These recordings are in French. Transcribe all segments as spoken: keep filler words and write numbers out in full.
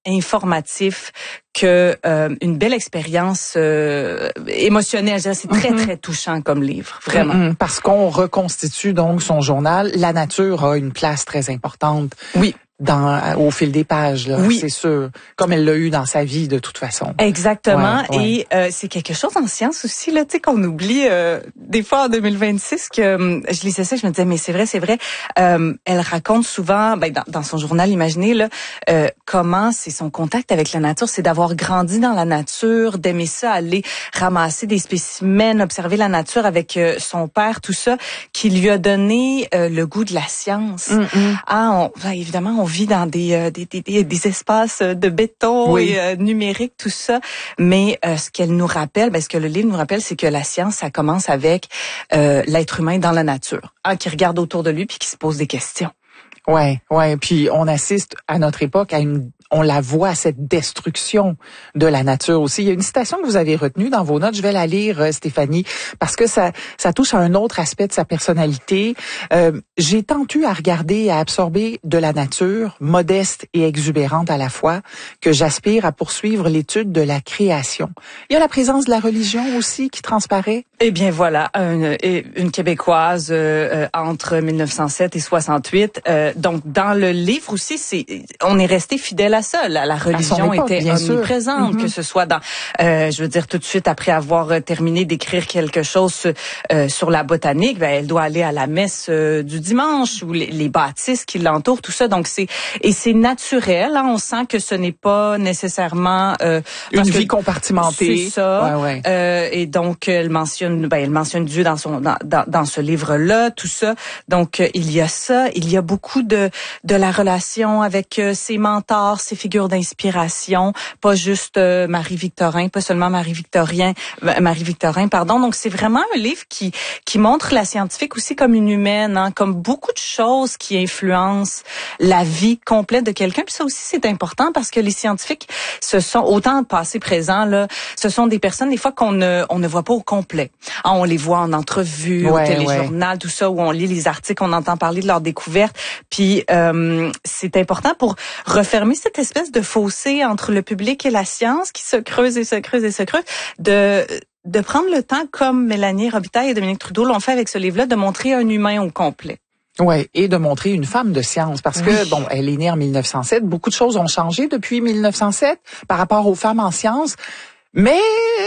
informatif que euh, une belle expérience euh, émotionnelle. C'est très, mm-hmm. très touchant comme livre, vraiment. Mm-hmm. Parce qu'on reconstitue donc son journal. La nature a une place très importante. Oui. Dans, au fil des pages, là, oui. c'est sûr, comme elle l'a eu dans sa vie de toute façon. Exactement, ouais, ouais. et euh, c'est quelque chose en science aussi là, tu sais qu'on oublie euh, des fois en deux mille vingt-six que euh, je lisais ça, je me disais mais c'est vrai, c'est vrai. Euh, elle raconte souvent, ben, dans, dans son journal, imaginez là, euh, comment c'est son contact avec la nature, c'est d'avoir grandi dans la nature, d'aimer ça, aller ramasser des spécimens, observer la nature avec euh, son père, tout ça, qui lui a donné euh, le goût de la science. Mm-hmm. Ah, on, ben, évidemment, on vit dans des, euh, des, des, des, des espaces de béton oui. et euh, numérique, tout ça. Mais euh, ce qu'elle nous rappelle, ben, ce que le livre nous rappelle, c'est que la science, ça commence avec euh, l'être humain dans la nature, hein, qui regarde autour de lui puis qui se pose des questions. Ouais, ouais. Puis on assiste à notre époque à une, on la voit cette destruction de la nature aussi. Il y a une citation que vous avez retenue dans vos notes. Je vais la lire, Stéphanie, parce que ça, ça touche à un autre aspect de sa personnalité. Euh, j'ai tant eu à regarder et à absorber de la nature, modeste et exubérante à la fois, que j'aspire à poursuivre l'étude de la création. Il y a la présence de la religion aussi qui transparaît. Eh bien voilà, une, une Québécoise euh, entre mille neuf cent sept et soixante-huit. Euh, donc dans le livre aussi, c'est on est resté fidèle à ça. La, la religion époque, était omniprésente, mm-hmm. que ce soit dans, euh, je veux dire tout de suite après avoir terminé d'écrire quelque chose euh, sur la botanique, ben elle doit aller à la messe euh, du dimanche ou les, les bâtisses qui l'entourent, tout ça. Donc c'est et c'est naturel. Hein, on sent que ce n'est pas nécessairement euh, une vie compartimentée. C'est ça. Ouais, ouais. Euh, et donc elle mentionne Ben, elle mentionne Dieu dans son dans, dans, dans ce livre-là, tout ça. Donc euh, il y a ça, il y a beaucoup de de la relation avec euh, ses mentors, ses figures d'inspiration, pas juste euh, Marie-Victorin, pas seulement Marie-Victorien, euh, Marie-Victorin, pardon. Donc c'est vraiment un livre qui qui montre la scientifique aussi comme une humaine, hein, comme beaucoup de choses qui influencent la vie complète de quelqu'un. Puis ça aussi c'est important parce que les scientifiques, ce sont autant passé présent là, ce sont des personnes des fois qu'on ne on ne voit pas au complet. Ah, on les voit en entrevue, ouais, au téléjournal, ouais. tout ça, où on lit les articles, on entend parler de leurs découvertes. Puis euh, c'est important pour refermer cette espèce de fossé entre le public et la science qui se creuse et se creuse et se creuse, de de prendre le temps, comme Mélanie Robitaille et Dominique Trudeau l'ont fait avec ce livre-là, de montrer un humain au complet. Ouais, et de montrer une femme de science parce oui. que bon, elle est née en mille neuf cent sept, beaucoup de choses ont changé depuis mille neuf cent sept par rapport aux femmes en sciences, mais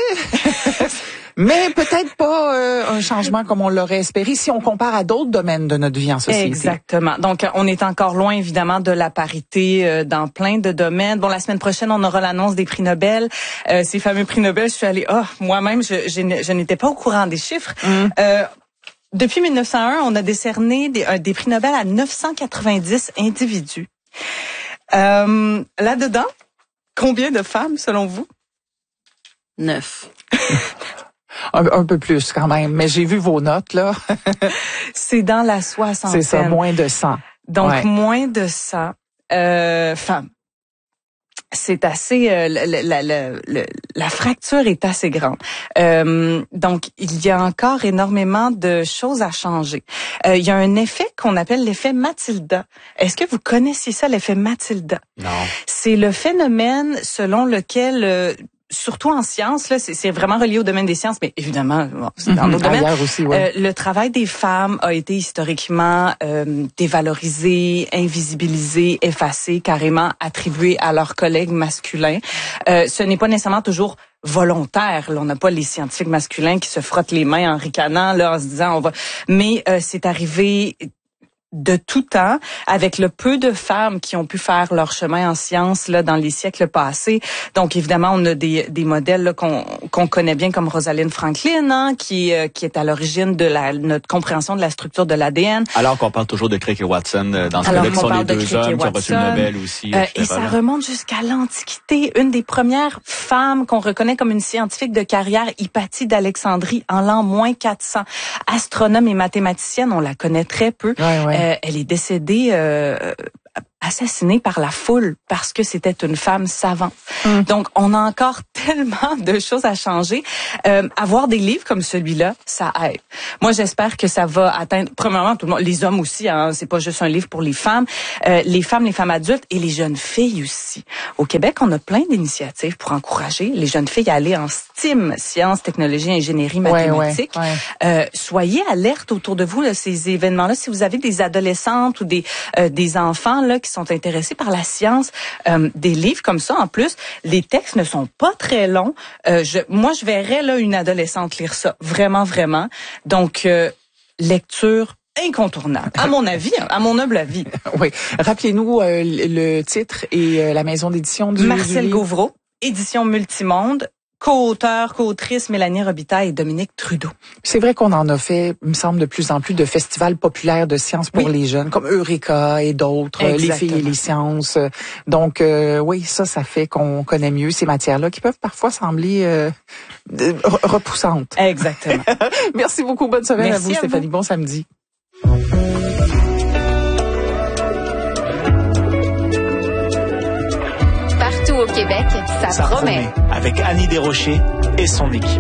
mais peut-être pas euh, un changement comme on l'aurait espéré si on compare à d'autres domaines de notre vie en société. Exactement. Donc on est encore loin évidemment de la parité euh, dans plein de domaines. Bon, la semaine prochaine, on aura l'annonce des prix Nobel, euh, ces fameux prix Nobel. Je suis allée oh, moi-même je je, je n'étais pas au courant des chiffres. Mm. Euh, Depuis mille neuf cent un, on a décerné des, euh, des prix Nobel à neuf cent quatre-vingt-dix individus. Euh, là-dedans, combien de femmes, selon vous? Neuf. un, un peu plus quand même, mais j'ai vu vos notes, là. C'est dans la soixantaine. C'est ça, moins de cent. Donc, ouais. moins de cent euh, femmes. C'est assez euh, la, la, la, la, la fracture est assez grande. Euh, donc il y a encore énormément de choses à changer. Euh, il y a un effet qu'on appelle l'effet Matilda. Est-ce que vous connaissiez ça, l'effet Matilda? Non. C'est le phénomène selon lequel euh, surtout en sciences, là, c'est, c'est vraiment relié au domaine des sciences, mais évidemment, bon, c'est dans d'autres mm-hmm, domaines. Aussi, ouais. euh, le travail des femmes a été historiquement euh, dévalorisé, invisibilisé, effacé, carrément attribué à leurs collègues masculins. Euh, ce n'est pas nécessairement toujours volontaire. Là, on n'a pas les scientifiques masculins qui se frottent les mains en ricanant, là, en se disant on va. Mais euh, c'est arrivé de tout temps, avec le peu de femmes qui ont pu faire leur chemin en sciences là dans les siècles passés. Donc évidemment, on a des des modèles là, qu'on qu'on connaît bien comme Rosalind Franklin, hein, qui euh, qui est à l'origine de la notre compréhension de la structure de l'A D N. Alors qu'on parle toujours de Crick et Watson dans ce cas-là, qui sont les deux hommes qui ont reçu le Nobel aussi. Euh, et ça remonte jusqu'à l'Antiquité. Une des premières femmes qu'on reconnaît comme une scientifique de carrière, Hypatie d'Alexandrie, en l'an moins quatre cents. Astronome et mathématicienne, on la connaît très peu. Ouais, ouais. Euh, elle est décédée euh, assassinée par la foule parce que c'était une femme savante. Mm. Donc, on a encore tellement de choses à changer. Euh, avoir des livres comme celui-là, ça aide. Moi, j'espère que ça va atteindre, premièrement, tout le monde, les hommes aussi, hein, c'est pas juste un livre pour les femmes, euh, les femmes, les femmes adultes et les jeunes filles aussi. Au Québec, on a plein d'initiatives pour encourager les jeunes filles à aller en STEAM, sciences, technologies, ingénierie, mathématiques. Ouais, ouais, ouais. Euh, soyez alertes autour de vous, là, ces événements-là. Si vous avez des adolescentes ou des, euh, des enfants là qui sont intéressés par la science, euh, des livres comme ça, en plus, les textes ne sont pas très longs. Euh, je, moi, je verrais là une adolescente lire ça, vraiment, vraiment. Donc, euh, lecture incontournable, à mon avis, à mon humble avis. Oui. Rappelez-nous euh, le titre et euh, la maison d'édition du Marcel du Gauvreau, édition Multimonde. Co-auteur, co-autrice Mélanie Robitaille et Dominique Trudeau. C'est vrai qu'on en a fait, il me semble, de plus en plus de festivals populaires de sciences pour oui. les jeunes, comme Eureka et d'autres, Exactement. Les filles et les sciences. Donc, euh, oui, ça, ça fait qu'on connaît mieux ces matières-là qui peuvent parfois sembler euh, repoussantes. Exactement. Merci beaucoup. Bonne semaine Merci à vous, à Stéphanie. Vous. Bon samedi. Au Québec, ça, ça promet. promet. Avec Annie Desrochers et son équipe.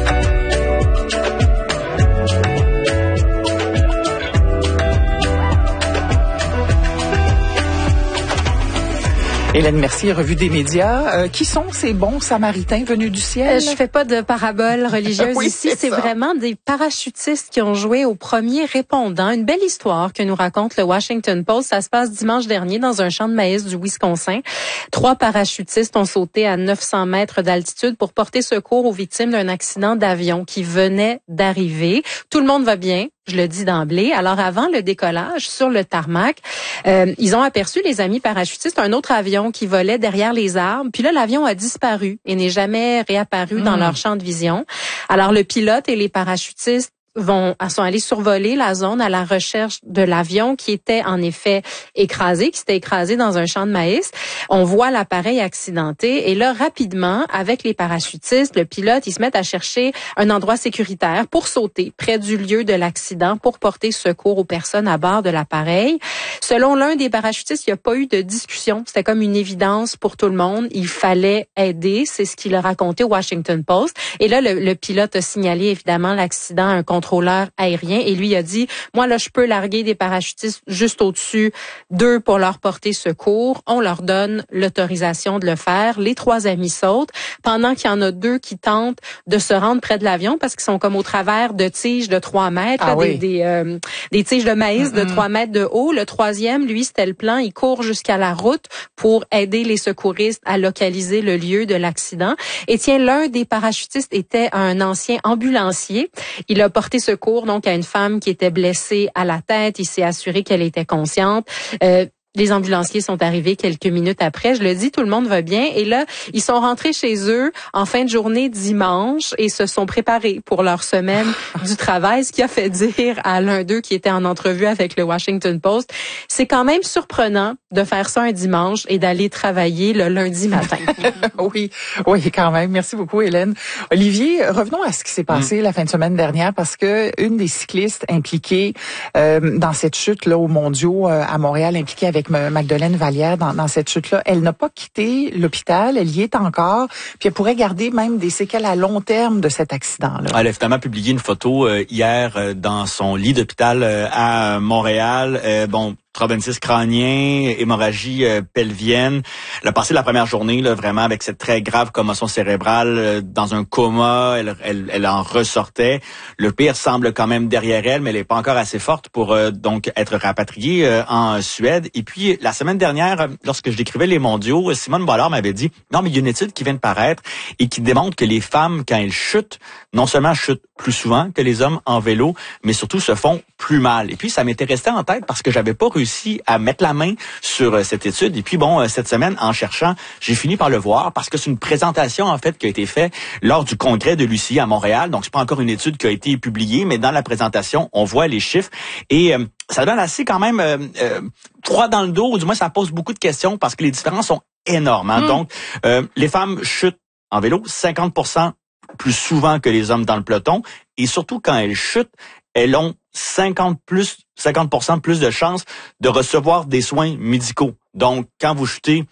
Hélène Mercier, Revue des médias. Euh, qui sont ces bons samaritains venus du ciel? Euh, je fais pas de parabole religieuse oui, ici. C'est, c'est vraiment des parachutistes qui ont joué au premier répondant. Une belle histoire que nous raconte le Washington Post. Ça se passe dimanche dernier dans un champ de maïs du Wisconsin. Trois parachutistes ont sauté à neuf cents mètres d'altitude pour porter secours aux victimes d'un accident d'avion qui venait d'arriver. Tout le monde va bien. Je le dis d'emblée. Alors, avant le décollage sur le tarmac, euh, ils ont aperçu, les amis parachutistes, un autre avion qui volait derrière les arbres. Puis là, l'avion a disparu et n'est jamais réapparu mmh. dans leur champ de vision. Alors, le pilote et les parachutistes vont sont allés survoler la zone à la recherche de l'avion qui était en effet écrasé, qui s'était écrasé dans un champ de maïs. On voit l'appareil accidenté et là, rapidement, avec les parachutistes, le pilote, ils se mettent à chercher un endroit sécuritaire pour sauter près du lieu de l'accident pour porter secours aux personnes à bord de l'appareil. Selon l'un des parachutistes, il n'y a pas eu de discussion. C'était comme une évidence pour tout le monde. Il fallait aider. C'est ce qu'il a raconté au Washington Post. Et là, le, le pilote a signalé évidemment l'accident à un contrôleur aérien et lui a dit, moi là, je peux larguer des parachutistes juste au-dessus d'eux pour leur porter secours. On leur donne l'autorisation de le faire. Les trois amis sautent pendant qu'il y en a deux qui tentent de se rendre près de l'avion parce qu'ils sont comme au travers de tiges de trois mètres, ah là, oui. des, des, euh, des tiges de maïs mm-hmm. de trois mètres de haut. Le troisième, lui, c'était le plan. Il court jusqu'à la route pour aider les secouristes à localiser le lieu de l'accident. Et tiens, l'un des parachutistes était un ancien ambulancier. Il a porté secours donc à une femme qui était blessée à la tête. Il s'est assuré qu'elle était consciente. Euh, Les ambulanciers sont arrivés quelques minutes après. Je le dis, tout le monde va bien. Et là, ils sont rentrés chez eux en fin de journée dimanche et se sont préparés pour leur semaine du travail, ce qui a fait dire à l'un d'eux qui était en entrevue avec le Washington Post, c'est quand même surprenant de faire ça un dimanche et d'aller travailler le lundi matin. oui, oui, quand même. Merci beaucoup, Hélène. Olivier, revenons à ce qui s'est passé mmh. la fin de semaine dernière parce que une des cyclistes impliquées euh, dans cette chute-là aux mondiaux euh, à Montréal, impliquée avec Magdeleine Vallière dans, dans cette chute-là. Elle n'a pas quitté l'hôpital, elle y est encore, puis elle pourrait garder même des séquelles à long terme de cet accident-là. Elle a finalement publié une photo euh, hier euh, dans son lit d'hôpital euh, à Montréal. Euh, bon, traumatisme crânien, hémorragie euh, pelvienne. Elle a passé la première journée là, vraiment avec cette très grave commotion cérébrale, euh, dans un coma. Elle, elle, elle en ressortait. Le pire semble quand même derrière elle, mais elle n'est pas encore assez forte pour euh, donc être rapatriée euh, en Suède. Et puis la semaine dernière, lorsque je décrivais les mondiaux, Simone Bollard m'avait dit non, mais il y a une étude qui vient de paraître et qui démontre que les femmes, quand elles chutent, non seulement chutent plus souvent que les hommes en vélo, mais surtout se font plus mal. Et puis ça m'était resté en tête parce que j'avais pas réussi à mettre la main sur euh, cette étude. Et puis bon, euh, cette semaine, en cherchant, j'ai fini par le voir parce que c'est une présentation en fait qui a été faite lors du congrès de Lucie à Montréal. Donc c'est pas encore une étude qui a été publiée, mais dans la présentation, on voit les chiffres et euh, ça donne assez quand même euh, euh, froid dans le dos, ou du moins ça pose beaucoup de questions parce que les différences sont énormes. Hein? Mmh. Donc euh, les femmes chutent en vélo cinquante pour cent plus souvent que les hommes dans le peloton et surtout quand elles chutent, elles ont cinquante plus, cinquante pour cent plus de chances de recevoir des soins médicaux. Donc, quand vous chutez,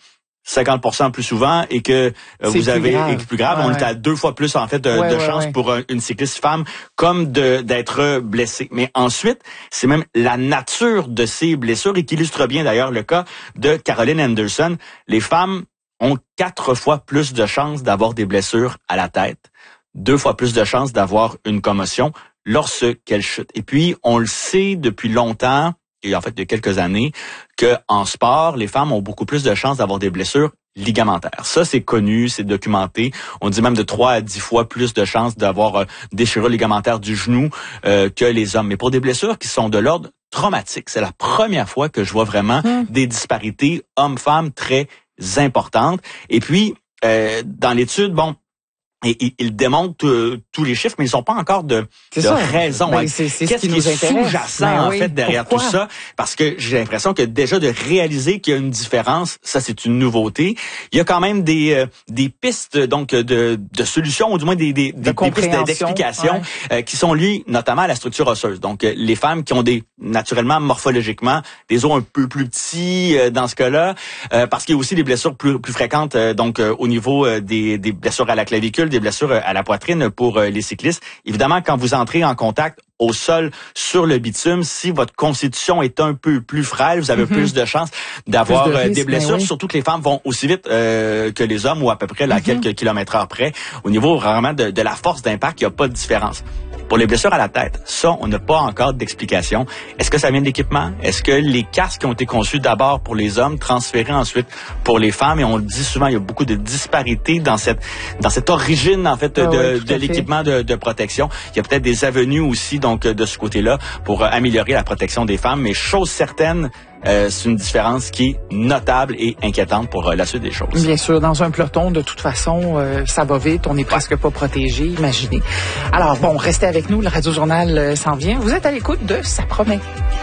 cinquante pour cent plus souvent et que euh, vous avez plus et que plus grave, ouais. on est à deux fois plus en fait de, ouais, de ouais, chances ouais. pour un, une cycliste femme comme de d'être blessée. Mais ensuite, c'est même la nature de ces blessures et qui illustre bien d'ailleurs le cas de Caroline Anderson. Les femmes ont quatre fois plus de chances d'avoir des blessures à la tête, deux fois plus de chances d'avoir une commotion lorsqu'elles chutent. Et puis, on le sait depuis longtemps, et en fait de quelques années, que en sport, les femmes ont beaucoup plus de chances d'avoir des blessures ligamentaires. Ça, c'est connu, c'est documenté. On dit même de trois à dix fois plus de chances d'avoir euh, déchirure ligamentaire du genou euh, que les hommes. Mais pour des blessures qui sont de l'ordre traumatique, c'est la première fois que je vois vraiment mmh. des disparités hommes-femmes très importantes. Et puis, euh, dans l'étude, bon, Et il, il démontre euh, tous les chiffres, mais ils n'ont pas encore de, de ça. raison. Ben, c'est, c'est Qu'est-ce ce qui, qui nous est intéresse. sous-jacent ben en oui. fait derrière Pourquoi? tout ça? Parce que j'ai l'impression que déjà de réaliser qu'il y a une différence, ça c'est une nouveauté. Il y a quand même des euh, des pistes donc de de solutions ou du moins des des, de des, des pistes d'explication ouais. euh, qui sont liées notamment à la structure osseuse. Donc euh, les femmes qui ont des naturellement morphologiquement des os un peu plus petits euh, dans ce cas-là, euh, parce qu'il y a aussi des blessures plus plus fréquentes euh, donc euh, au niveau euh, des des blessures à la clavicule, des blessures à la poitrine pour euh, les cyclistes. Évidemment, quand vous entrez en contact au sol sur le bitume, si votre constitution est un peu plus frêle, vous avez mm-hmm. plus de chances d'avoir de risque, des blessures, oui. Surtout que les femmes vont aussi vite euh, que les hommes ou à peu près là, mm-hmm. quelques kilomètres heure près. Au niveau vraiment de, de la force d'impact, il n'y a pas de différence. Pour les blessures à la tête, ça, on n'a pas encore d'explication. Est-ce que ça vient de l'équipement? Est-ce que les casques ont été conçus d'abord pour les hommes, transférés ensuite pour les femmes? Et on le dit souvent, il y a beaucoup de disparités dans cette dans cette origine, en fait, ah de, oui, de l'équipement de, de protection. Il y a peut-être des avenues aussi, donc, de ce côté-là, pour euh, améliorer la protection des femmes. Mais chose certaine, Euh, c'est une différence qui est notable et inquiétante pour euh, la suite des choses. Bien sûr, dans un peloton, de toute façon, euh, ça va vite, on n'est presque pas protégé, imaginez. Alors bon, restez avec nous, le Radio-Journal euh, s'en vient. Vous êtes à l'écoute de Ça promet.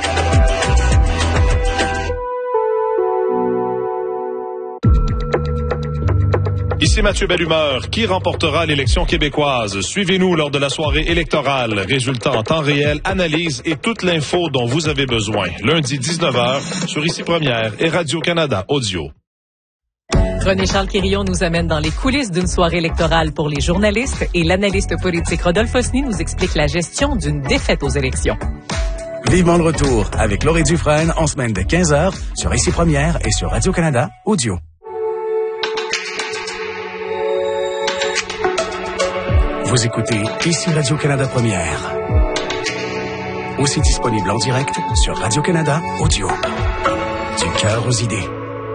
Ici Mathieu Bellumeur. Qui remportera l'élection québécoise? Suivez-nous lors de la soirée électorale. Résultats en temps réel, analyse et toute l'info dont vous avez besoin. Lundi dix-neuf heures sur Ici Première et Radio-Canada Audio. René-Charles Quérillon nous amène dans les coulisses d'une soirée électorale pour les journalistes et l'analyste politique Rodolphe Osny nous explique la gestion d'une défaite aux élections. Vivement le retour avec Laurie Dufresne en semaine de quinze heures sur Ici Première et sur Radio-Canada Audio. Vous écoutez Ici Radio-Canada Première. Aussi disponible en direct sur Radio-Canada Audio. Du cœur aux idées.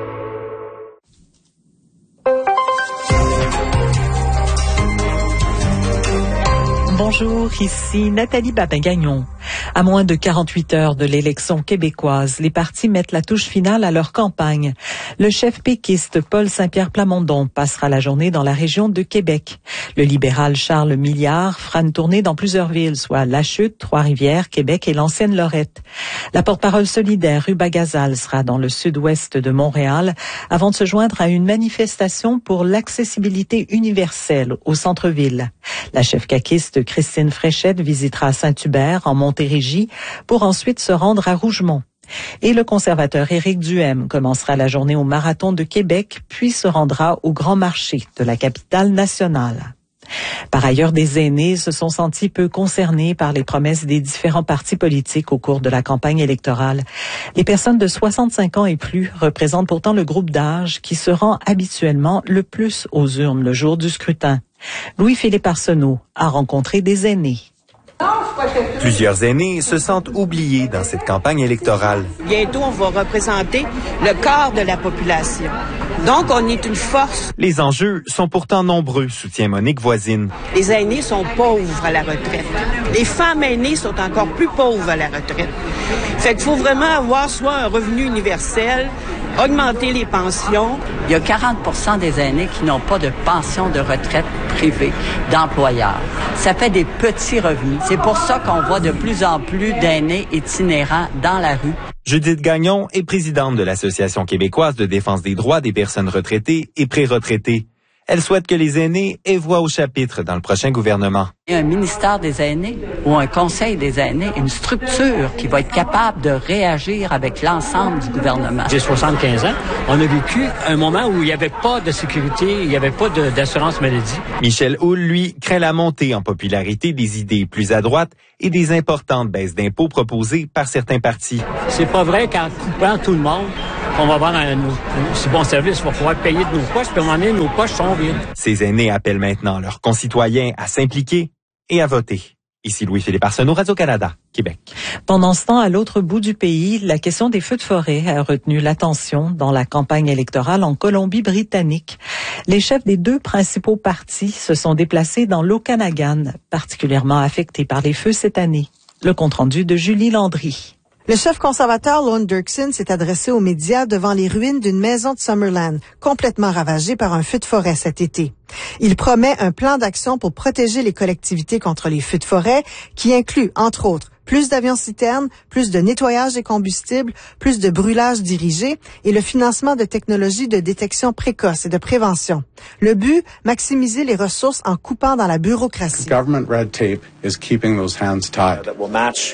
Bonjour, ici Nathalie Babin-Gagnon. À moins de quarante-huit heures de l'élection québécoise, les partis mettent la touche finale à leur campagne. Le chef péquiste Paul Saint-Pierre Plamondon passera la journée dans la région de Québec. Le libéral Charles Milliard fera une tournée dans plusieurs villes, soit La Chute, Trois-Rivières, Québec et l'ancienne Lorette. La porte-parole solidaire Ruba Gazal sera dans le sud-ouest de Montréal avant de se joindre à une manifestation pour l'accessibilité universelle au centre-ville. La chef caquiste Christine Fréchette visitera Saint-Hubert en Montérégie pour ensuite se rendre à Rougemont. Et le conservateur Éric Duhem commencera la journée au Marathon de Québec, puis se rendra au Grand Marché de la capitale nationale. Par ailleurs, des aînés se sont sentis peu concernés par les promesses des différents partis politiques au cours de la campagne électorale. Les personnes de soixante-cinq ans et plus représentent pourtant le groupe d'âge qui se rend habituellement le plus aux urnes le jour du scrutin. Louis-Philippe Arsenault a rencontré des aînés. Plusieurs aînés se sentent oubliés dans cette campagne électorale. Bientôt, on va représenter le quart de la population. Donc, on est une force. Les enjeux sont pourtant nombreux, soutient Monique Voisine. Les aînés sont pauvres à la retraite. Les femmes aînées sont encore plus pauvres à la retraite. Fait qu'il faut vraiment avoir soit un revenu universel, augmenter les pensions. Il y a quarante pour cent des aînés qui n'ont pas de pension de retraite privée d'employeurs. Ça fait des petits revenus. C'est pour ça qu'on voit de plus en plus d'aînés itinérants dans la rue. Judith Gagnon est présidente de l'Association québécoise de défense des droits des personnes retraitées et pré-retraitées. Elle souhaite que les aînés aient voix au chapitre dans le prochain gouvernement. Il y a un ministère des aînés ou un conseil des aînés, une structure qui va être capable de réagir avec l'ensemble du gouvernement. J'ai soixante-quinze ans. On a vécu un moment où il n'y avait pas de sécurité, il n'y avait pas de, d'assurance maladie. Michel Houle, lui, craint la montée en popularité des idées plus à droite et des importantes baisses d'impôts proposées par certains partis. C'est pas vrai qu'en coupant tout le monde, on va avoir un, un si bon service, on va pouvoir payer de nos poches, puis à un moment donné, nos poches sont vides. Ces aînés appellent maintenant leurs concitoyens à s'impliquer et à voter. Ici Louis-Philippe Arsenault, Radio-Canada, Québec. Pendant ce temps, à l'autre bout du pays, la question des feux de forêt a retenu l'attention dans la campagne électorale en Colombie-Britannique. Les chefs des deux principaux partis se sont déplacés dans l'Okanagan, particulièrement affecté par les feux cette année. Le compte-rendu de Julie Landry. Le chef conservateur Lorne Dirksen s'est adressé aux médias devant les ruines d'une maison de Summerland, complètement ravagée par un feu de forêt cet été. Il promet un plan d'action pour protéger les collectivités contre les feux de forêt, qui inclut, entre autres, plus d'avions-citernes, plus de nettoyage des combustibles, plus de brûlage dirigé et le financement de technologies de détection précoce et de prévention. Le but, maximiser les ressources en coupant dans la bureaucratie. Government red tape is keeping those hands tied. That will match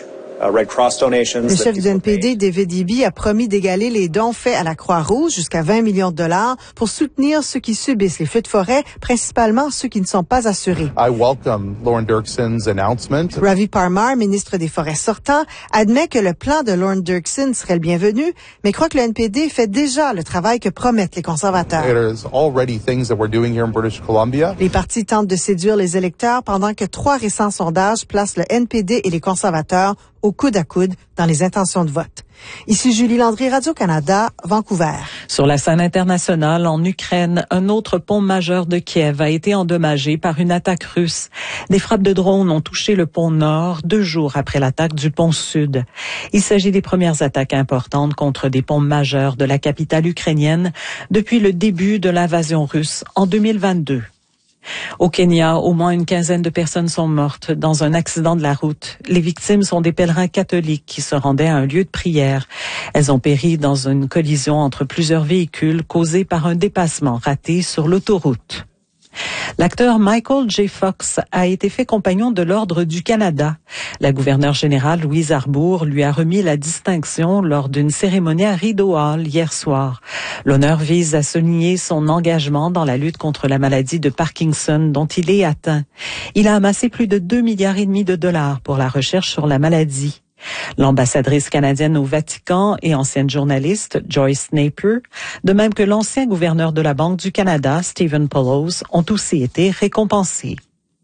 Le chef du N P D, David Eby, a promis d'égaler les dons faits à la Croix-Rouge jusqu'à vingt millions de dollars pour soutenir ceux qui subissent les feux de forêt, principalement ceux qui ne sont pas assurés. I welcome Lorne Dirksen's announcement. Ravi Parmar, ministre des Forêts sortant, admet que le plan de Lorne Dirksen serait le bienvenu, mais croit que le N P D fait déjà le travail que promettent les conservateurs. There is already things that we're doing here in British Columbia. Les partis tentent de séduire les électeurs pendant que trois récents sondages placent le N P D et les conservateurs au coude à coude dans les intentions de vote. Ici Julie Landry, Radio-Canada, Vancouver. Sur la scène internationale, en Ukraine, un autre pont majeur de Kiev a été endommagé par une attaque russe. Des frappes de drones ont touché le pont nord deux jours après l'attaque du pont sud. Il s'agit des premières attaques importantes contre des ponts majeurs de la capitale ukrainienne depuis le début de l'invasion russe en deux mille vingt-deux. Au Kenya, au moins une quinzaine de personnes sont mortes dans un accident de la route. Les victimes sont des pèlerins catholiques qui se rendaient à un lieu de prière. Elles ont péri dans une collision entre plusieurs véhicules causée par un dépassement raté sur l'autoroute. L'acteur Michael J. Fox a été fait compagnon de l'Ordre du Canada. La gouverneure générale Louise Arbour lui a remis la distinction lors d'une cérémonie à Rideau Hall hier soir. L'honneur vise à souligner son engagement dans la lutte contre la maladie de Parkinson dont il est atteint. Il a amassé plus de deux milliards et demi de dollars pour la recherche sur la maladie. L'ambassadrice canadienne au Vatican et ancienne journaliste Joyce Napier, de même que l'ancien gouverneur de la Banque du Canada, Stephen Poloz, ont aussi été récompensés.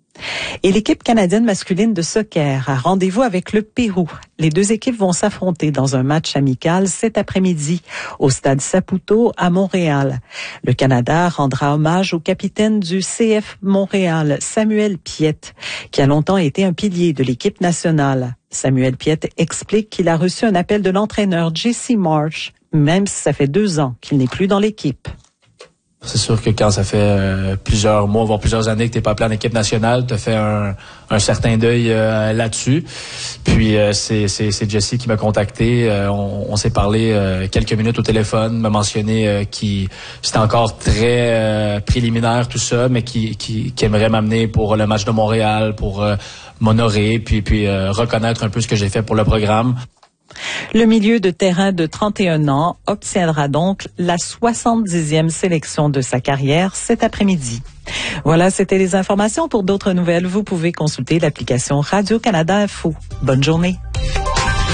Et l'équipe canadienne masculine de soccer a rendez-vous avec le Pérou. Les deux équipes vont s'affronter dans un match amical cet après-midi au stade Saputo à Montréal. Le Canada rendra hommage au capitaine du C F Montréal, Samuel Piette, qui a longtemps été un pilier de l'équipe nationale. Samuel Piette explique qu'il a reçu un appel de l'entraîneur Jesse Marsh, même si ça fait deux ans qu'il n'est plus dans l'équipe. C'est sûr que quand ça fait euh, plusieurs mois, voire plusieurs années que t'es pas appelé en équipe nationale, t'as fait un, un certain deuil euh, là-dessus. Puis euh, c'est, c'est, c'est Jesse qui m'a contacté. Euh, on, on s'est parlé euh, quelques minutes au téléphone, m'a mentionné euh, qu'il c'était encore très euh, préliminaire tout ça, mais qui, qui, qui aimerait m'amener pour le match de Montréal, pour euh, m'honorer, puis puis euh, reconnaître un peu ce que j'ai fait pour le programme. Le milieu de terrain de trente et un ans obtiendra donc la soixante-dixième sélection de sa carrière cet après-midi. Voilà, c'était les informations. Pour d'autres nouvelles, vous pouvez consulter l'application Radio-Canada Info. Bonne journée.